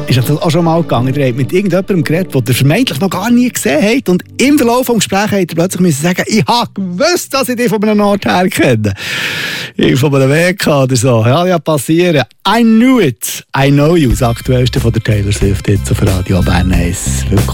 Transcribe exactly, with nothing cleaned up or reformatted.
Ist das auch schon mal gegangen? Ihr habt mit irgendjemandem geredet, den ihr vermeintlich noch gar nie gesehen habt und im Verlauf des Gesprächs habt ihr plötzlich müssen sagen, ich habe gewusst, dass ich dich von einem Ort her kenne. Ich von einem Weg oder so. Ja, ja, passieren. I knew it. I know you. Das Aktuellste von der Taylor Swift jetzt auf Radio Bern eins.